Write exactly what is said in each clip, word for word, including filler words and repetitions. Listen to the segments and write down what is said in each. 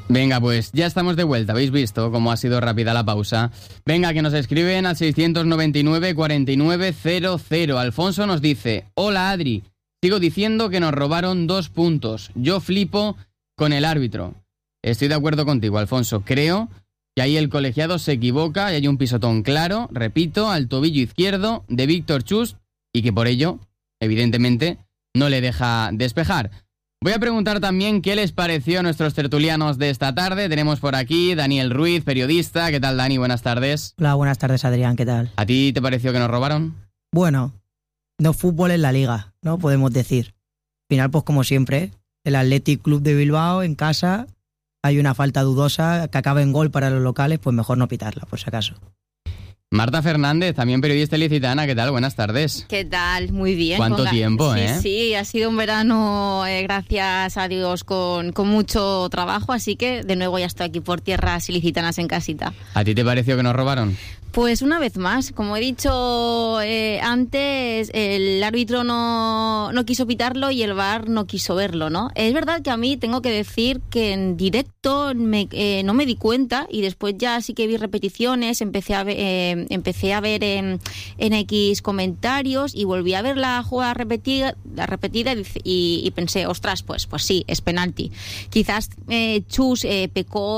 Venga, pues ya estamos de vuelta. ¿Habéis visto cómo ha sido rápida la pausa? Venga, que nos escriben al seiscientos noventa y nueve cuarenta y nueve cero cero. Alfonso nos dice: hola Adri, sigo diciendo que nos robaron dos puntos. Yo flipo con el árbitro. Estoy de acuerdo contigo, Alfonso. Creo que ahí el colegiado se equivoca y hay un pisotón claro, repito, al tobillo izquierdo de Víctor Chust y que por ello, evidentemente, no le deja despejar. Voy a preguntar también qué les pareció a nuestros tertulianos de esta tarde. Tenemos por aquí Daniel Ruiz, periodista. ¿Qué tal, Dani? Buenas tardes. Hola, buenas tardes, Adrián. ¿Qué tal? ¿A ti te pareció que nos robaron? Bueno, no fútbol en la liga, ¿no? Podemos decir. Al final, pues como siempre, el Athletic Club de Bilbao en casa, hay una falta dudosa que acaba en gol para los locales, pues mejor no pitarla, por si acaso. Marta Fernández, también periodista ilicitana. ¿Qué tal? Buenas tardes. ¿Qué tal? Muy bien. ¿Cuánto Con... tiempo, sí, eh? Sí, ha sido un verano, eh, gracias a Dios, con, con mucho trabajo, así que de nuevo ya estoy aquí por tierras ilicitanas en casita. ¿A ti te pareció que nos robaron? Pues una vez más, como he dicho eh, antes, el árbitro no, no quiso pitarlo y el V A R no quiso verlo, ¿no? Es verdad que a mí tengo que decir que en directo me, eh, no me di cuenta y después ya sí que vi repeticiones, empecé a ver, eh, empecé a ver en, en X comentarios y volví a ver la jugada repetida, la repetida y, y pensé, ostras, pues, pues sí, es penalti. Quizás eh, Chus eh,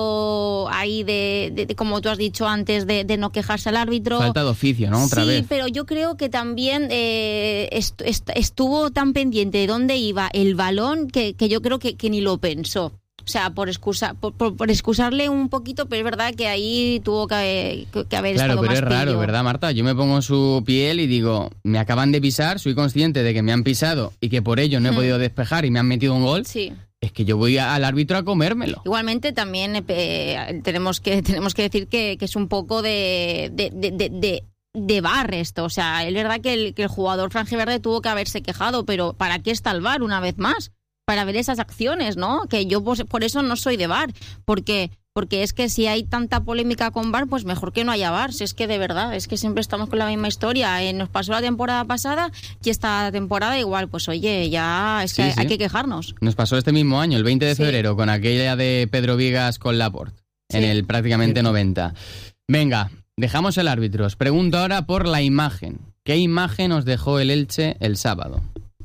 pecó ahí de, de, de, como tú has dicho antes, de, de no quejarse al árbitro. Falta de oficio, ¿no? Otra sí, vez. Sí, pero yo creo que también eh, est- est- estuvo tan pendiente de dónde iba el balón que, que yo creo que, que ni lo pensó. O sea, por, excusa, por, por, por excusarle un poquito, pero es verdad que ahí tuvo que, que, que haber claro, estado más Claro, pero es raro, pillo. ¿verdad, Marta? Yo me pongo en su piel y digo, me acaban de pisar, soy consciente de que me han pisado y que por ello no he hmm. podido despejar y me han metido un gol. Sí. Es que yo voy a, al árbitro a comérmelo. Igualmente también eh, tenemos que tenemos que decir que, que es un poco de de, de, de, de de V A R esto. O sea, es verdad que el, que el jugador franjiverde tuvo que haberse quejado, pero ¿para qué está el V A R una vez más? Para ver esas acciones, ¿no? Que yo pues, por eso no soy de V A R, porque porque es que si hay tanta polémica con V A R, pues mejor que no haya V A R. Si es que de verdad, es que siempre estamos con la misma historia. Eh, nos pasó la temporada pasada y esta temporada igual, pues oye, ya es que sí, hay, sí. hay que quejarnos. Nos pasó este mismo año, el veinte de febrero, sí. con aquella de Pedro Vigas con Laporte, sí. en el prácticamente sí. noventa. Venga, dejamos el árbitro. Os pregunto ahora por la imagen. ¿Qué imagen os dejó el Elche el sábado?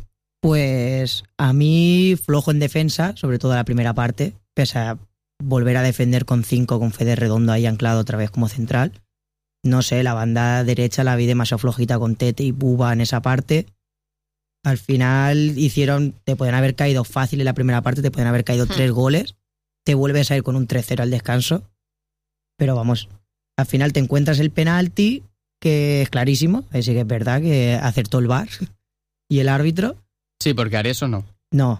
Pues a mí flojo en defensa, sobre todo la primera parte, pese a volver a defender con cinco, con Fede Redondo ahí anclado otra vez como central. No sé, la banda derecha la vi demasiado flojita con Tete y Buba en esa parte. Al final hicieron, te pueden haber caído fácil en la primera parte, te pueden haber caído hmm. tres goles, te vuelves a ir con un tres cero al descanso, pero vamos, al final te encuentras el penalti, que es clarísimo, así que es verdad que acertó el V A R y el árbitro. Sí, porque Areso no. No.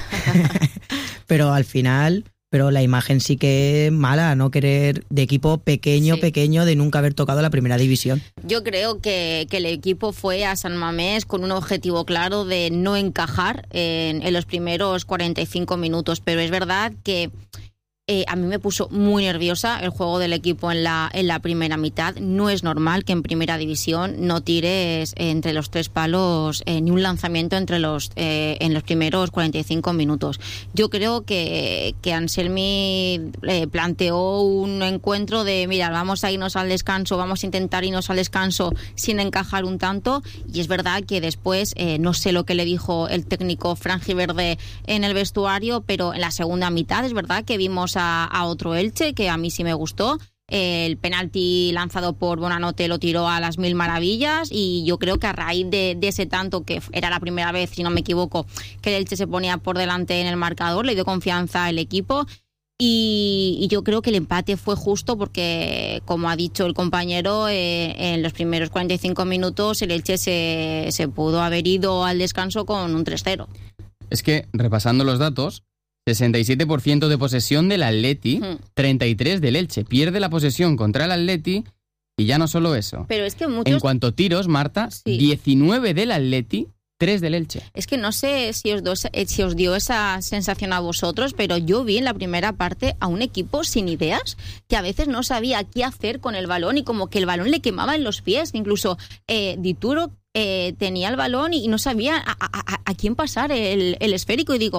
Pero al final... Pero la imagen sí que es mala, no querer de equipo pequeño, sí. pequeño, de nunca haber tocado la primera división. Yo creo que, que el equipo fue a San Mamés con un objetivo claro de no encajar en, en los primeros cuarenta y cinco minutos, pero es verdad que eh, a mí me puso muy nerviosa el juego del equipo en la, en la primera mitad. No es normal que en primera división no tires entre los tres palos eh, ni un lanzamiento entre los eh, en los primeros cuarenta y cinco minutos. Yo creo que, que Anselmi eh, planteó un encuentro de, mira, vamos a irnos al descanso, vamos a intentar irnos al descanso sin encajar un tanto, y es verdad que después, eh, no sé lo que le dijo el técnico franjiverde en el vestuario, pero en la segunda mitad es verdad que vimos A, a otro Elche que a mí sí me gustó. El penalti lanzado por Bonanote lo tiró a las mil maravillas y yo creo que a raíz de, de ese tanto, que era la primera vez, si no me equivoco, que el Elche se ponía por delante en el marcador, le dio confianza al equipo y, y yo creo que el empate fue justo porque, como ha dicho el compañero, eh, en los primeros cuarenta y cinco minutos el Elche se, se pudo haber ido al descanso con un tres cero. Es que, repasando los datos, sesenta y siete por ciento de posesión del Atleti, treinta y tres por ciento del Elche. Pierde la posesión contra el Atleti y ya no solo eso. Pero es que muchos... En cuanto a tiros, Marta, sí. diecinueve del Atleti, tres del Elche. Es que no sé si os, do, si os dio esa sensación a vosotros, pero yo vi en la primera parte a un equipo sin ideas, que a veces no sabía qué hacer con el balón y como que el balón le quemaba en los pies. Incluso eh, Dituro eh, tenía el balón y no sabía a, a, a, a quién pasar el, el esférico y digo...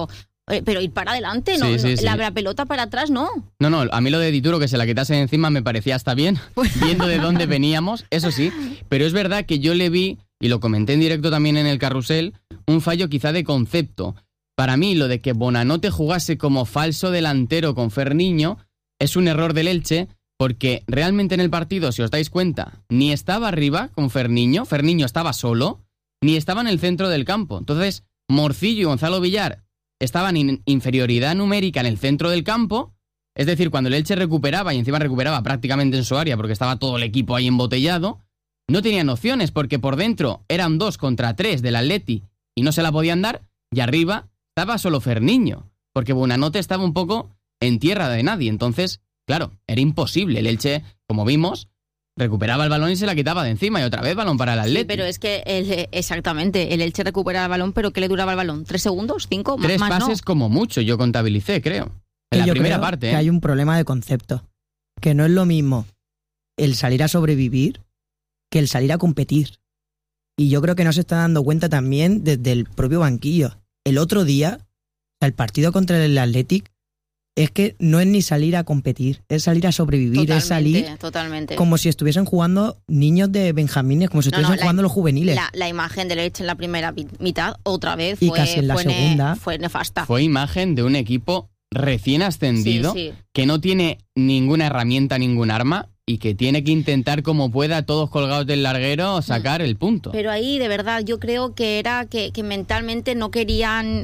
pero ir para adelante, no, Sí, sí, no, sí. La, la pelota para atrás no. No, no, a mí lo de Dituro que se la quitase de encima me parecía hasta bien, viendo de dónde veníamos, eso sí, pero es verdad que yo le vi, y lo comenté en directo también en el carrusel, un fallo quizá de concepto. Para mí lo de que Bonanote jugase como falso delantero con Ferniño es un error del Elche, porque realmente en el partido, si os dais cuenta, ni estaba arriba con Ferniño, Ferniño estaba solo, ni estaba en el centro del campo. Entonces, Morcillo y Gonzalo Villar estaban en inferioridad numérica en el centro del campo, es decir, cuando el Elche recuperaba, y encima recuperaba prácticamente en su área porque estaba todo el equipo ahí embotellado, no tenían opciones porque por dentro eran dos contra tres del Atleti y no se la podían dar, y arriba estaba solo Ferniño, porque Bonanote estaba un poco en tierra de nadie. Entonces, claro, era imposible. El Elche, como vimos, recuperaba el balón y se la quitaba de encima, y otra vez balón para el Atleti. Sí, pero es que el, exactamente, el Elche recupera el balón, pero ¿qué le duraba el balón? ¿Tres segundos? ¿Cinco? Tres más pases no. como mucho, yo contabilicé, creo. En la yo primera creo parte. que ¿eh? hay un problema de concepto. Que no es lo mismo el salir a sobrevivir que el salir a competir. Y yo creo que no se está dando cuenta también desde el propio banquillo. El otro día, el partido contra el Athletic, es que no es ni salir a competir, es salir a sobrevivir, Totalmente, es salir totalmente. como si estuviesen jugando niños de benjamines, como si No, estuviesen no, la- jugando los juveniles. La, la imagen del Elche en la primera vi- mitad, otra vez, Y fue, casi en la fue ne- segunda. fue nefasta. Fue imagen de un equipo recién ascendido, Sí, sí. que no tiene ninguna herramienta, ningún arma, y que tiene que intentar como pueda, todos colgados del larguero, sacar el punto. Pero ahí, de verdad, yo creo que era que, que mentalmente no querían,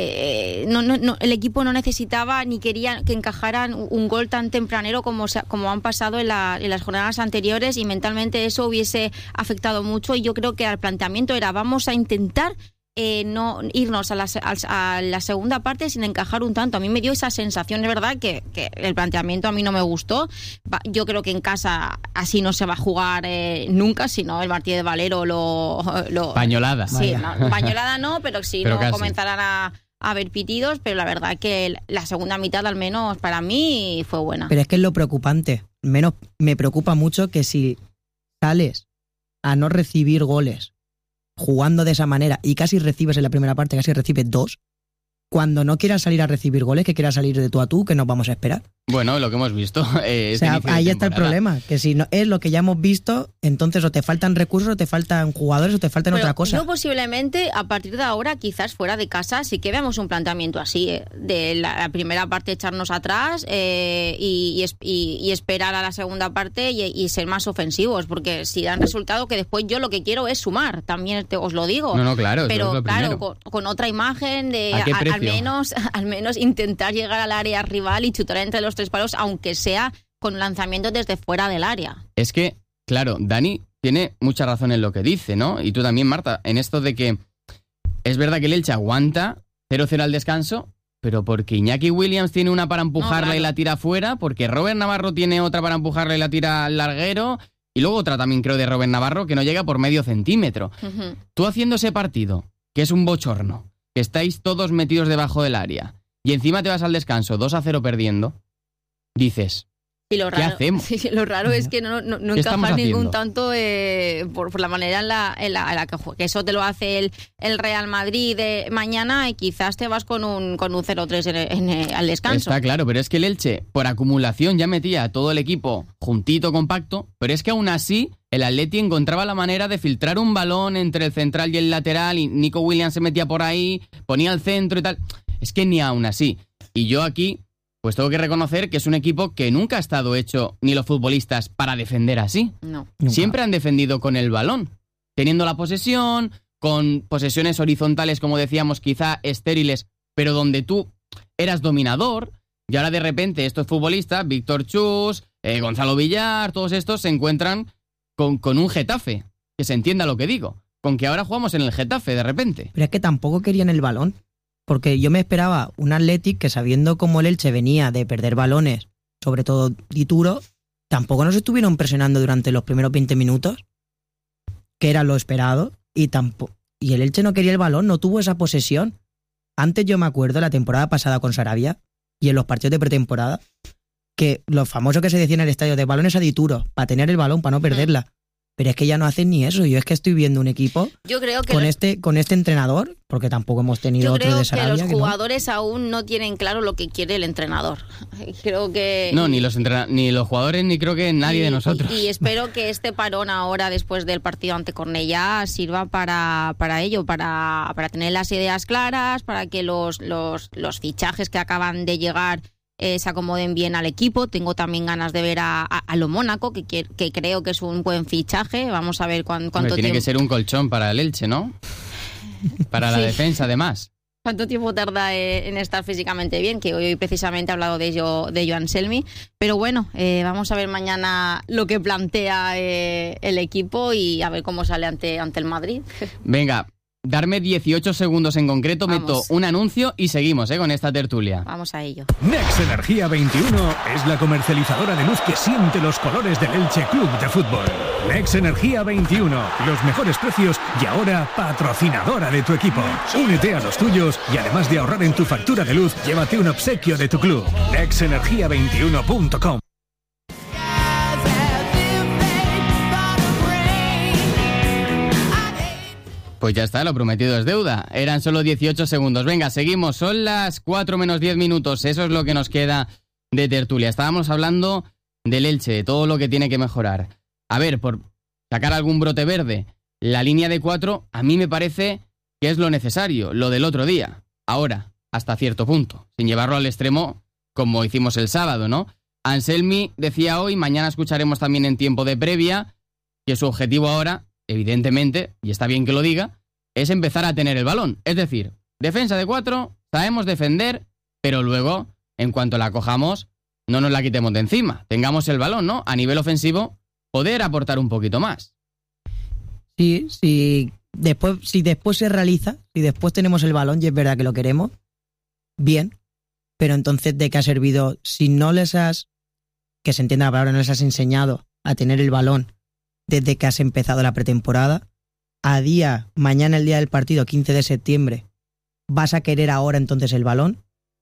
eh, no, no, no, el equipo no necesitaba ni querían que encajaran un gol tan tempranero como, se- como han pasado en, la, en las jornadas anteriores, y mentalmente eso hubiese afectado mucho. Y yo creo que el planteamiento era: vamos a intentar eh, no irnos a la, se- a la segunda parte sin encajar un tanto. A mí me dio esa sensación, es verdad, que, que el planteamiento a mí no me gustó. Va- Yo creo que en casa así no se va a jugar eh, nunca, si no el Martínez Valero lo... lo Pañolada. Sí, Vaya. no, pañolada no, pero si Pero no casi. comenzarán a, a haber pitidos, pero la verdad que el- la segunda mitad, al menos para mí, fue buena. Pero es que es lo preocupante. Menos me preocupa mucho que si sales a no recibir goles jugando de esa manera y casi recibes en la primera parte, casi recibes dos, cuando no quieras salir a recibir goles, que quieras salir de tú a tú, que nos vamos a esperar. Bueno, lo que hemos visto. Eh, O este sea, inicio de ahí está el temporada. problema, que si no es lo que ya hemos visto, entonces o te faltan recursos, o te faltan jugadores, o te faltan Pero otra cosa. yo posiblemente, a partir de ahora, quizás fuera de casa, sí que veamos un planteamiento así, eh, de la, la primera parte echarnos atrás eh, y, y, es- y- y esperar a la segunda parte y, y ser más ofensivos, porque si dan resultado, que después yo lo que quiero es sumar, también te- os lo digo. No, no, claro, eso Pero es lo claro, primero. con, con otra imagen de ¿A qué a- al precio? menos al menos intentar llegar al área rival y chutar entre los tres palos, aunque sea con lanzamientos desde fuera del área. Es que, claro, Dani tiene mucha razón en lo que dice, ¿no? Y tú también, Marta, en esto de que es verdad que el Elche aguanta cero cero al descanso, pero porque Iñaki Williams tiene una para empujarla No, claro. y la tira fuera, porque Robert Navarro tiene otra para empujarla y la tira al larguero, y luego otra también creo de Robert Navarro que no llega por medio centímetro. Ujú. Tú haciendo ese partido, que es un bochorno, que estáis todos metidos debajo del área, y encima te vas al descanso dos a cero perdiendo, dices, Y lo ¿qué raro, hacemos? sí, lo raro es que no, no, no ¿Qué estamos encajar ningún haciendo? tanto eh, por, por la manera en la, en la, en la que juega. Que eso te lo hace el, el Real Madrid de mañana y quizás te vas con un, con un cero tres en, en- en- al descanso. Está claro, pero es que el Elche, por acumulación, ya metía a todo el equipo juntito, compacto, pero es que aún así el Atleti encontraba la manera de filtrar un balón entre el central y el lateral, y Nico Williams se metía por ahí, ponía al centro y tal. Es que ni aún así. Y yo aquí, pues tengo que reconocer que es un equipo que nunca ha estado hecho, ni los futbolistas, para defender así. No. Nunca. Siempre han defendido con el balón, teniendo la posesión, con posesiones horizontales, como decíamos, quizá estériles, pero donde tú eras dominador, y ahora de repente estos futbolistas, Víctor Chus, eh, Gonzalo Villar, todos estos se encuentran con, con un Getafe, que se entienda lo que digo, con que ahora jugamos en el Getafe de repente. Pero es que tampoco querían el balón. Porque yo me esperaba un Athletic que, sabiendo cómo el Elche venía de perder balones, sobre todo Dituro, tampoco nos estuvieron presionando durante los primeros veinte minutos, que era lo esperado, y tampoco y el Elche no quería el balón, no tuvo esa posesión. Antes yo me acuerdo, la temporada pasada con Sarabia, y en los partidos de pretemporada, que lo famoso que se decía en el estadio de balones a Dituro, para tener el balón, para no perderla. Pero es que ya no hacen ni eso. Yo es que estoy viendo un equipo Yo creo que con los- este con este entrenador, porque tampoco hemos tenido Yo otro creo de que Sarabia. los que no. jugadores aún no tienen claro lo que quiere el entrenador. Creo que... No, ni los, entrena- ni los jugadores, ni creo que nadie y, de nosotros. Y, y espero que este parón ahora, después del partido ante Cornellá, sirva para, para ello, para, para tener las ideas claras, para que los, los, los fichajes que acaban de llegar eh, se acomoden bien al equipo. Tengo también ganas de ver a, a, a lo Mónaco, que, que, que creo que es un buen fichaje. Vamos a ver cuán, Hombre, cuánto tiene tiempo... que ser un colchón para el Elche, ¿no? Para la Sí. defensa, además. ¿Cuánto tiempo tarda eh, en estar físicamente bien? Que hoy precisamente he hablado de ello, de ello Anselmi. Pero bueno, eh, vamos a ver mañana lo que plantea eh, el equipo y a ver cómo sale ante, ante el Madrid. Venga, darme dieciocho segundos en concreto, Vamos. meto un anuncio y seguimos ¿eh? con esta tertulia. Vamos a ello. Nex Energía veintiuno es la comercializadora de luz que siente los colores del Elche Club de Fútbol. Nex Energía veintiuno, los mejores precios y ahora patrocinadora de tu equipo. Únete a los tuyos y además de ahorrar en tu factura de luz, llévate un obsequio de tu club. nex energía veintiuno punto com. Pues ya está, lo prometido es deuda. Eran solo dieciocho segundos. Venga, seguimos. Son las cuatro menos diez minutos. Eso es lo que nos queda de tertulia. Estábamos hablando del Elche, de todo lo que tiene que mejorar. A ver, por sacar algún brote verde, la línea de cuatro a mí me parece que es lo necesario, lo del otro día. Ahora, hasta cierto punto, sin llevarlo al extremo como hicimos el sábado, ¿no? Anselmi decía hoy, mañana escucharemos también en tiempo de previa, que su objetivo ahora, evidentemente, y está bien que lo diga, es empezar a tener el balón. Es decir, defensa de cuatro, sabemos defender, pero luego, en cuanto la cojamos, no nos la quitemos de encima. Tengamos el balón, ¿no? A nivel ofensivo, poder aportar un poquito más. Sí, sí. Después, si después se realiza, si después tenemos el balón y es verdad que lo queremos, bien. Pero entonces, ¿de qué ha servido? Si no les has, que se entienda la palabra, no les has enseñado a tener el balón desde que has empezado la pretemporada, a día, mañana el día del partido, quince de septiembre, ¿vas a querer ahora entonces el balón?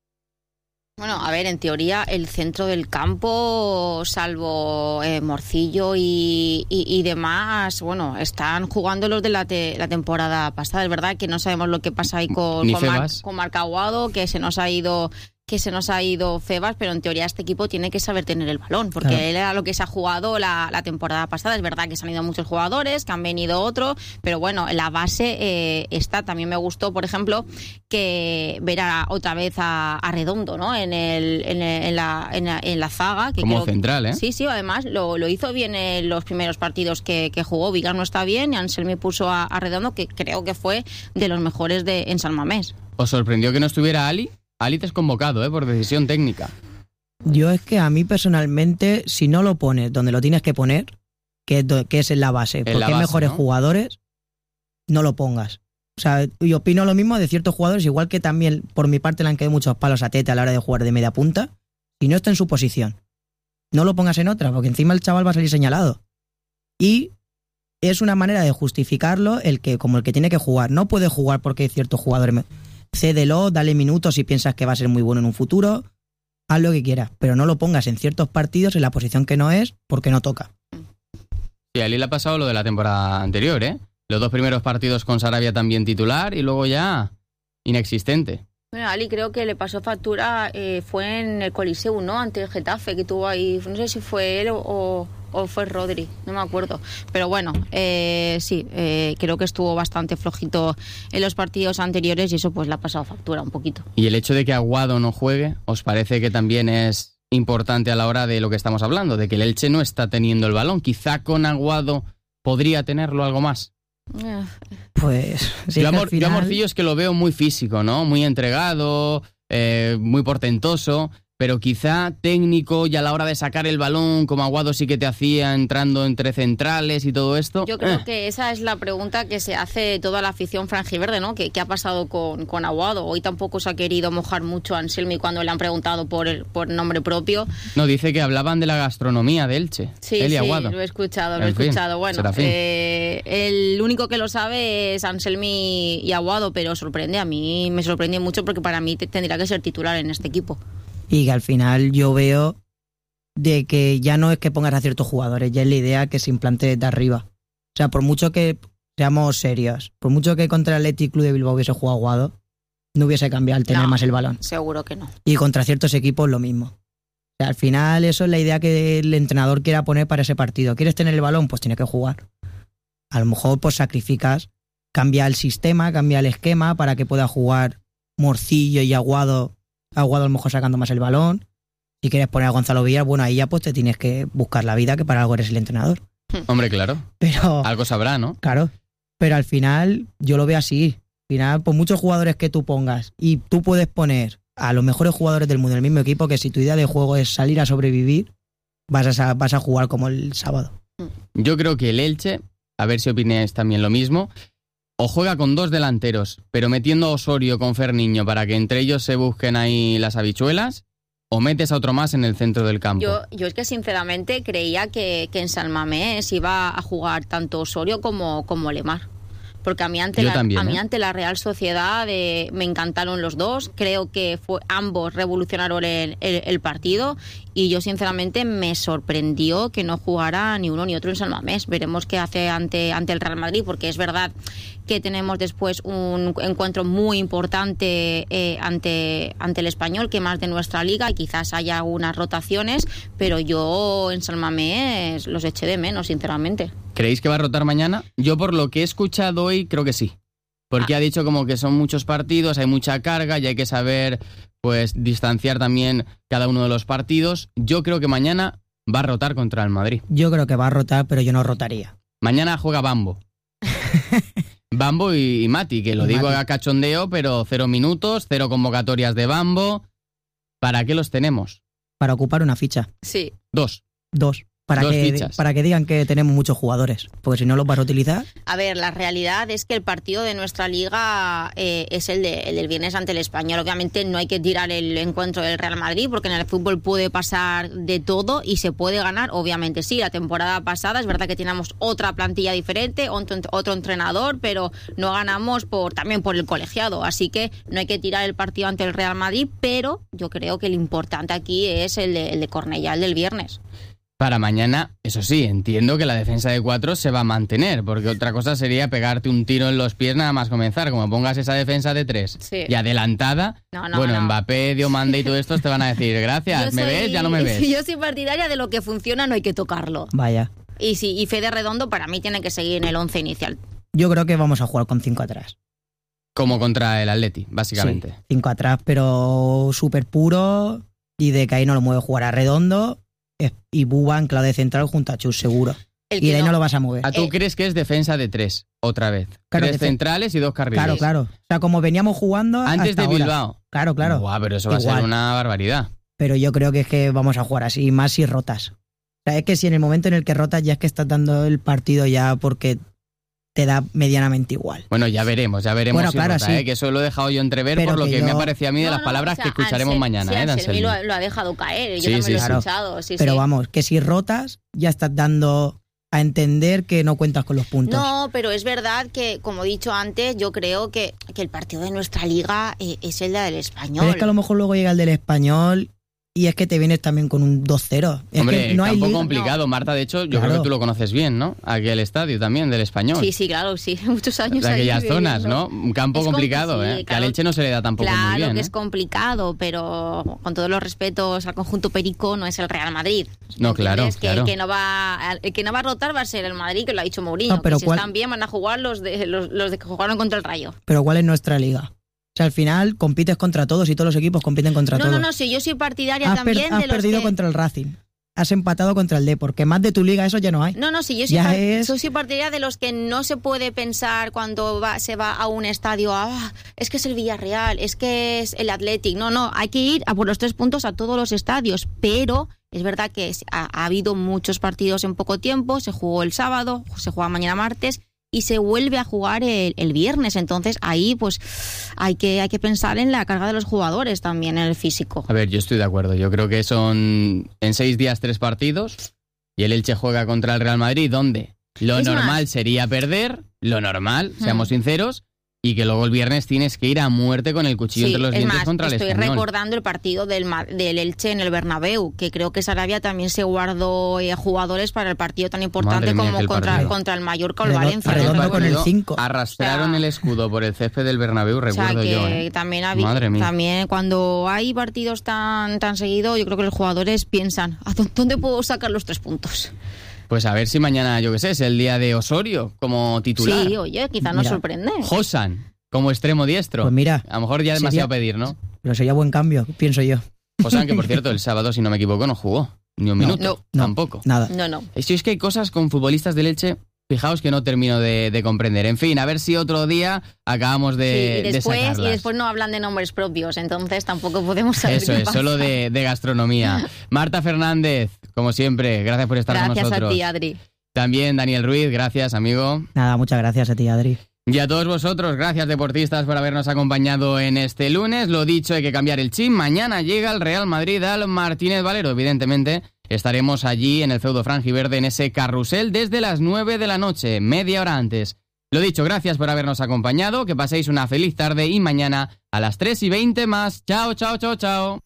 Bueno, a ver, en teoría el centro del campo, salvo eh, Morcillo y, y, y demás, bueno, están jugando los de la, te, la temporada pasada. Es verdad que no sabemos lo que pasa ahí con, Ni con, Mar, Febas. con Marc Aguado, que se nos ha ido... que se nos ha ido Febas, pero en teoría este equipo tiene que saber tener el balón, porque Claro. él era lo que se ha jugado la, la temporada pasada. Es verdad que se han ido muchos jugadores, que han venido otros, pero bueno, la base eh, está. También me gustó, por ejemplo, que ver a, otra vez a, a Redondo, ¿no? En, el, en, el- en, la, en, la, en la zaga. Que Como creo que- central, ¿eh? Sí, sí, además lo, lo hizo bien en los primeros partidos que, que jugó. Vigar no está bien y Anselmi puso a, a Redondo, que creo que fue de los mejores de, en San Mamés. ¿Os sorprendió que no estuviera Ali? Ali te es convocado, ¿eh? Por decisión técnica. Yo es que a mí personalmente, si no lo pones donde lo tienes que poner, que es, do- que es en la base, porque la hay base, mejores ¿no? jugadores, no lo pongas. O sea, y opino lo mismo de ciertos jugadores, igual que también por mi parte le han caído muchos palos a Tete a la hora de jugar de media punta, y no está en su posición. No lo pongas en otra, porque encima el chaval va a salir señalado. Y es una manera de justificarlo el que como el que tiene que jugar. No puede jugar porque hay ciertos jugadores. me- Cédelo, dale minutos si piensas que va a ser muy bueno en un futuro. Haz lo que quieras, pero no lo pongas en ciertos partidos en la posición que no es porque no toca. Sí, a Ali le ha pasado lo de la temporada anterior, ¿eh? Los dos primeros partidos con Sarabia también titular y luego ya inexistente. Bueno, Ali creo que le pasó factura, eh, fue en el Coliseo, ¿no? Ante el Getafe, que tuvo ahí, no sé si fue él o, o, o fue Rodri, no me acuerdo. Pero bueno, eh, sí, eh, creo que estuvo bastante flojito en los partidos anteriores y eso pues le ha pasado factura un poquito. Y el hecho de que Aguado no juegue, ¿os parece que también es importante a la hora de lo que estamos hablando? De que el Elche no está teniendo el balón. Quizá con Aguado podría tenerlo algo más. Eh, Pues sí, yo, a que al Mor- yo a final- Morcillo es que lo veo muy físico, ¿no? Muy entregado, eh, muy portentoso, pero quizá técnico y a la hora de sacar el balón, como Aguado sí que te hacía entrando entre centrales y todo esto. Yo creo eh. que esa es la pregunta que se hace toda la afición franjiverde, ¿no? ¿Qué, qué ha pasado con, con Aguado? Hoy tampoco se ha querido mojar mucho a Anselmi cuando le han preguntado por, el, por nombre propio. No, dice que hablaban de la gastronomía de Elche. Sí, él y sí, Aguado. lo he escuchado, lo he En fin, escuchado. Bueno, Serafín. eh, el único que lo sabe es Anselmi y Aguado, pero sorprende, a mí me sorprende mucho porque para mí te- tendría que ser titular en este equipo. Y que al final yo veo de que ya no es que pongas a ciertos jugadores, ya es la idea que se implante desde arriba. sea, por mucho que seamos serios, por mucho que contra el Athletic Club de Bilbao hubiese jugado Guado, no hubiese cambiado al tener No, más el balón. Seguro que no. Y contra ciertos equipos lo mismo. O sea, al final eso es la idea que el entrenador quiera poner para ese partido. ¿Quieres tener el balón? Pues tienes que jugar. A lo mejor pues sacrificas, cambia el sistema, cambia el esquema para que pueda jugar Morcillo y Aguado, Aguado a lo mejor sacando más el balón. Si quieres poner a Gonzalo Villar, bueno, ahí ya pues te tienes que buscar la vida, que para algo eres el entrenador. Hombre, claro. Pero Algo sabrá, ¿no? claro, pero al final yo lo veo así. Al final, por muchos jugadores que tú pongas, y tú puedes poner a los mejores jugadores del mundo en el mismo equipo, que si tu idea de juego es salir a sobrevivir, vas a, vas a jugar como el sábado. Yo creo que el Elche, a ver si opináis también lo mismo, o juega con dos delanteros, pero metiendo a Osorio con Ferniño para que entre ellos se busquen ahí las habichuelas, o metes a otro más en el centro del campo. Yo, yo es que sinceramente creía que, que en San Mamés iba a jugar tanto Osorio como, como Lemar. Porque a mí ante, Yo la, también, a mí ¿eh? ante la Real Sociedad eh, me encantaron los dos. Creo que fue, ambos revolucionaron el, el, el partido y yo sinceramente me sorprendió que no jugara ni uno ni otro en San Mamés. Veremos qué hace ante, ante el Real Madrid, porque es verdad que tenemos después un encuentro muy importante eh, ante, ante el Español, que más de nuestra liga, y quizás haya unas rotaciones, pero yo en San Mamés los eché de menos, sinceramente. ¿Creéis que va a rotar mañana? Yo por lo que he escuchado hoy creo que sí. Porque Ah. ha dicho como que son muchos partidos, hay mucha carga y hay que saber pues distanciar también cada uno de los partidos. Yo creo que mañana va a rotar contra el Madrid. Yo creo que va a rotar, pero yo no rotaría. Mañana juega Bambo. Bambo y, y Mati, que lo Y digo Mati. a cachondeo, pero cero minutos, cero convocatorias de Bambo. ¿Para qué los tenemos? Para ocupar una ficha. Sí. Dos. Dos. Para, Dos que, fichas. para que digan que tenemos muchos jugadores. Porque si no los vas a utilizar, A ver, la realidad es que el partido de nuestra liga eh, es el, de, el del viernes ante el Español. Obviamente no hay que tirar el encuentro del Real Madrid, porque en el fútbol puede pasar de todo y se puede ganar. Obviamente sí, la temporada pasada es verdad que teníamos otra plantilla diferente, otro, otro entrenador, pero no ganamos por también por el colegiado. Así que no hay que tirar el partido ante el Real Madrid, pero yo creo que lo importante aquí es el de, el de Cornellá, el del viernes. Para mañana, eso sí, entiendo que la defensa de cuatro se va a mantener, porque otra cosa sería pegarte un tiro en los pies nada más comenzar. Como pongas esa defensa de tres Sí. y adelantada, No, no, bueno, no. Mbappé, Diomande y todo esto te van a decir, gracias, Yo ¿me soy- ves? Ya no me ves. Yo soy partidaria de lo que funciona, no hay que tocarlo. vaya. Y sí, y Fede Redondo para mí tiene que seguir en el once inicial. Yo creo que vamos a jugar con cinco atrás. Como contra el Atleti, básicamente. Sí, cinco atrás, pero súper puro. Y de que ahí no lo mueve jugar a Redondo. eh, Y Buba en clave central junto a Chus, seguro. El Y que de ahí no- no lo vas a mover. ¿A tú Eh, crees que es defensa de tres, otra vez? Claro, tres defen- centrales y dos carriles. Claro, claro. O sea, como veníamos jugando Antes hasta de ahora. Bilbao. Claro, claro. Guau, pero eso va a Igual. ser una barbaridad. Pero yo creo que es que vamos a jugar así, más si rotas. O sea, es que si en el momento en el que rotas ya es que estás dando el partido ya porque te da medianamente igual. Bueno, ya veremos, ya veremos Bueno, si claro, rota, sí. ¿eh? Que eso lo he dejado yo entrever Pero por lo que que yo- me ha parecido a mí de No, las no, palabras o sea, que escucharemos Ansel- mañana, sí, ¿eh? de Anselmi Anselmi. lo, lo ha dejado caer, yo Sí, también sí, lo he sí. escuchado. Sí, Pero sí. vamos, que si rotas ya estás dando a entender que no cuentas con los puntos. No, pero es verdad que, como he dicho antes, yo creo que, que el partido de nuestra liga eh, es el del Español. Pero es que a lo mejor luego llega el del Español y es que te vienes también con un dos cero. Es Hombre, que no hay campo liga. complicado, Marta, de hecho, yo Claro. creo que tú lo conoces bien, ¿no? Aquel estadio también, del Español. Sí, sí, claro, sí. Muchos años de aquellas ahí zonas, viviendo. ¿no? Un campo Es compli- complicado, sí, ¿eh? Que a claro. Leche no se le da tampoco Claro muy bien, que ¿eh? es complicado, pero con todos los respetos al conjunto perico no es el Real Madrid. No, claro, ¿Entiendes? Que claro. el que no va el que no va a rotar va a ser el Madrid, que lo ha dicho Mourinho. No, pero que si ¿cuál- están bien van a jugar los de los, los de que jugaron contra el Rayo. Pero ¿cuál es nuestra liga? O sea, al final compites contra todos y todos los equipos compiten contra No, todos. no, no, sí, yo soy partidaria Has, per- también has de los perdido que... contra el Racing. Has empatado contra el Depor. Que más de tu liga eso ya no hay. No, no, sí, yo soy, Ya par- es- yo soy partidaria de los que no se puede pensar cuando va, se va a un estadio, ah, es que es el Villarreal, es que es el Athletic. No, no, hay que ir a por los tres puntos a todos los estadios, pero es verdad que es- ha, ha habido muchos partidos en poco tiempo, se jugó el sábado, se juega mañana martes y se vuelve a jugar el, el viernes. Entonces ahí pues hay que, hay que pensar en la carga de los jugadores también, en el físico. A ver, yo estoy de acuerdo. Yo creo que son en seis días tres partidos y el Elche juega contra el Real Madrid, donde lo Es normal más- sería perder, lo normal, seamos Hmm. sinceros, y que luego el viernes tienes que ir a muerte con el cuchillo Sí, entre los es dientes más, contra el estoy Español. recordando el partido del, Ma- del Elche en el Bernabéu, que creo que Sarabia también se guardó eh, jugadores para el partido tan importante Madre mía, como aquel contra, partido. contra el Mallorca o el Redondo- Valencia. ¿no? redondo Recuerdo. con el cinco. Arrastraron O sea, el escudo por el césped del Bernabéu, O sea, recuerdo que yo. ¿eh? también, habi- Madre mía. también cuando hay partidos tan, tan seguidos, yo creo que los jugadores piensan, ¿a dó- dónde puedo sacar los tres puntos? Pues a ver si mañana, yo qué sé, es el día de Osorio como titular. Sí, oye, quizá nos Mira. sorprende. Josan como extremo diestro. Pues mira, A lo mejor ya es sería- demasiado pedir, ¿no? pero sería buen cambio, pienso yo. Josan, que por cierto, el sábado, si no me equivoco, no jugó. Ni un No, minuto. no, no. Tampoco. Nada. No, no. Es es que hay cosas con futbolistas del Elche, fijaos que no termino de, de comprender. En fin, a ver si otro día acabamos de, Sí, y, de después, y sacarlas. después no hablan de nombres propios, entonces tampoco podemos saber Eso qué es, pasa. solo de, de gastronomía. Marta Fernández, como siempre, gracias por estar con Gracias nosotros. a ti, Adri. También Daniel Ruiz, gracias, amigo. Nada, muchas gracias a ti, Adri. Y a todos vosotros, gracias deportistas por habernos acompañado en este lunes. Lo dicho, hay que cambiar el chip. Mañana llega el Real Madrid al Martínez Valero. Evidentemente, estaremos allí en el feudo franjiverde en ese carrusel desde las nueve de la noche, media hora antes. Lo dicho, gracias por habernos acompañado. Que paséis una feliz tarde y mañana a las tres y veinte más. Chao, chao, chao, chao.